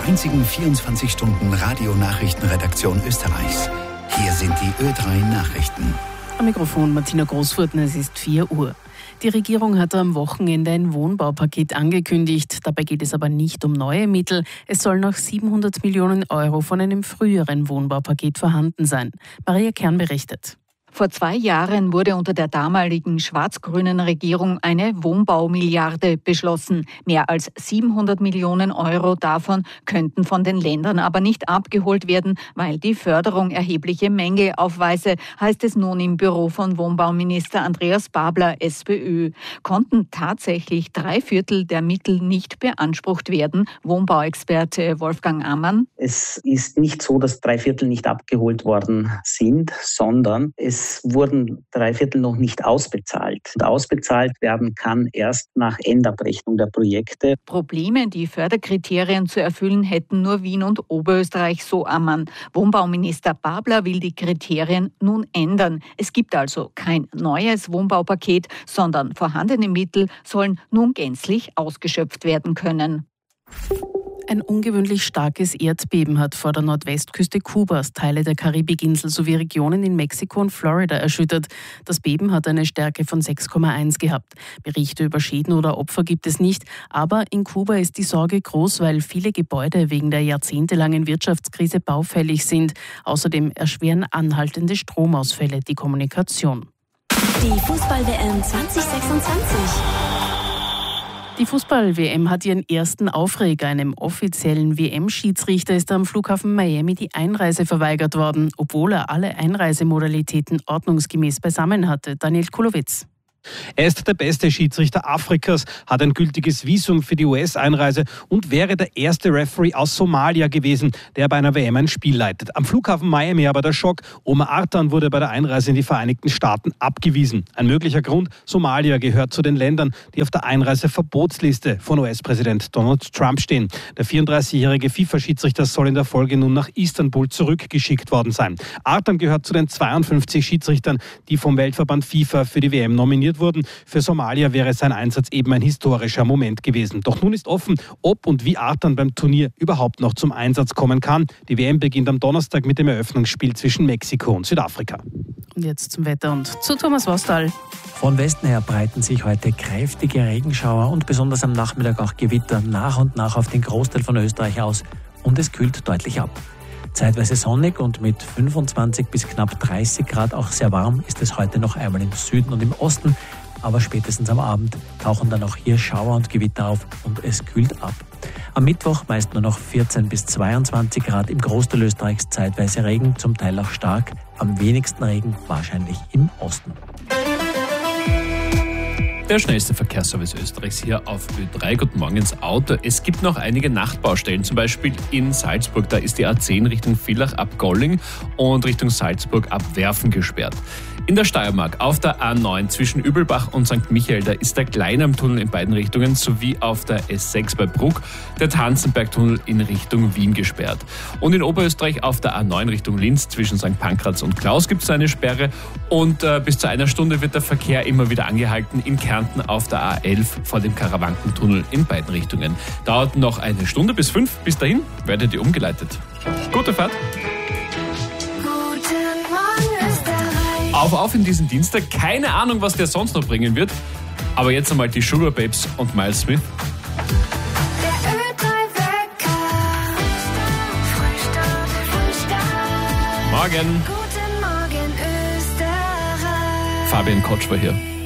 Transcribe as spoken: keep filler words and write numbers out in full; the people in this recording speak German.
einzigen vierundzwanzig Stunden Radionachrichtenredaktion Österreichs. Hier sind die Ö drei Nachrichten. Am Mikrofon Martina Großfurten, es ist vier Uhr. Die Regierung hat am Wochenende ein Wohnbaupaket angekündigt. Dabei geht es aber nicht um neue Mittel. Es sollen noch siebenhundert Millionen Euro von einem früheren Wohnbaupaket vorhanden sein. Maria Kern berichtet. Vor zwei Jahren wurde unter der damaligen schwarz-grünen Regierung eine Wohnbaumilliarde beschlossen. Mehr als siebenhundert Millionen Euro davon könnten von den Ländern aber nicht abgeholt werden, weil die Förderung erhebliche Mängel aufweise, heißt es nun im Büro von Wohnbauminister Andreas Babler, SPÖ. Konnten tatsächlich drei Viertel der Mittel nicht beansprucht werden? Wohnbauexperte Wolfgang Ammann. Es ist nicht so, dass drei Viertel nicht abgeholt worden sind, sondern es Es wurden drei Viertel noch nicht ausbezahlt. Und ausbezahlt werden kann erst nach Endabrechnung der Projekte. Probleme, die Förderkriterien zu erfüllen, hätten nur Wien und Oberösterreich, so Ammann. Wohnbauminister Babler will die Kriterien nun ändern. Es gibt also kein neues Wohnbaupaket, sondern vorhandene Mittel sollen nun gänzlich ausgeschöpft werden können. Ein ungewöhnlich starkes Erdbeben hat vor der Nordwestküste Kubas Teile der Karibikinsel sowie Regionen in Mexiko und Florida erschüttert. Das Beben hat eine Stärke von sechs Komma eins gehabt. Berichte über Schäden oder Opfer gibt es nicht, aber in Kuba ist die Sorge groß, weil viele Gebäude wegen der jahrzehntelangen Wirtschaftskrise baufällig sind. Außerdem erschweren anhaltende Stromausfälle die Kommunikation. Die Fußball-W M zwanzig sechsundzwanzig. Die Fußball-W M hat ihren ersten Aufreger. Einem offiziellen W M-Schiedsrichter ist am Flughafen Miami die Einreise verweigert worden, obwohl er alle Einreisemodalitäten ordnungsgemäß beisammen hatte. Daniel Kulowitz. Er ist der beste Schiedsrichter Afrikas, hat ein gültiges Visum für die U S-Einreise und wäre der erste Referee aus Somalia gewesen, der bei einer W M ein Spiel leitet. Am Flughafen Miami aber der Schock. Omar Artan wurde bei der Einreise in die Vereinigten Staaten abgewiesen. Ein möglicher Grund: Somalia gehört zu den Ländern, die auf der Einreiseverbotsliste von U S-Präsident Donald Trump stehen. Der vierunddreißigjährige FIFA-Schiedsrichter soll in der Folge nun nach Istanbul zurückgeschickt worden sein. Artan gehört zu den zweiundfünfzig Schiedsrichtern, die vom Weltverband FIFA für die W M nominiert wurden. Für Somalia wäre sein Einsatz eben ein historischer Moment gewesen. Doch nun ist offen, ob und wie Artan beim Turnier überhaupt noch zum Einsatz kommen kann. Die W M beginnt am Donnerstag mit dem Eröffnungsspiel zwischen Mexiko und Südafrika. Und jetzt zum Wetter und zu Thomas Wastal. Von Westen her breiten sich heute kräftige Regenschauer und besonders am Nachmittag auch Gewitter nach und nach auf den Großteil von Österreich aus und es kühlt deutlich ab. Zeitweise sonnig und mit fünfundzwanzig bis knapp dreißig Grad auch sehr warm ist es heute noch einmal im Süden und im Osten. Aber spätestens am Abend tauchen dann auch hier Schauer und Gewitter auf und es kühlt ab. Am Mittwoch meist nur noch vierzehn bis zweiundzwanzig Grad, im Großteil Österreichs zeitweise Regen, zum Teil auch stark. Am wenigsten Regen wahrscheinlich im Osten. Der schnellste Verkehrsservice Österreichs hier auf Ö drei. Guten Morgen ins Auto. Es gibt noch einige Nachtbaustellen, zum Beispiel in Salzburg. Da ist die A zehn Richtung Villach ab Golling und Richtung Salzburg ab Werfen gesperrt. In der Steiermark auf der A neun zwischen Übelbach und Sankt Michael, da ist der Kleinam-Tunnel in beiden Richtungen sowie auf der S sechs bei Bruck der Tanzenberg-Tunnel in Richtung Wien gesperrt. Und in Oberösterreich auf der A neun Richtung Linz zwischen Sankt Pankraz und Klaus gibt es eine Sperre und äh, bis zu einer Stunde wird der Verkehr immer wieder angehalten in Kärnten auf der A elf vor dem Karawankentunnel in beiden Richtungen. Dauert noch eine Stunde bis fünf. Bis dahin werdet ihr umgeleitet. Gute Fahrt! Auf, auf in diesen Dienstag. Keine Ahnung, was der sonst noch bringen wird. Aber jetzt einmal die Sugar Babes und Miles Smith. Der Ö drei Wecker. Frühstart, Frühstart. Morgen. Guten Morgen, Österreich. Fabian Kotsch war hier.